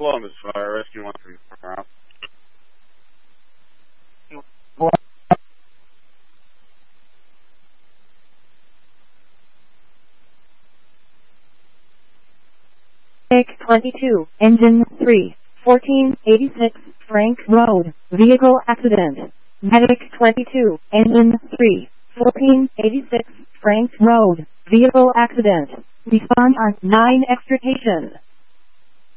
Columbus, Fire Rescue 134. Medic 22, Engine 3, 1486, Frank Road, Vehicle Accident. Medic 22, Engine 3, 1486, Frank Road, Vehicle Accident. Respond on 9 extrication.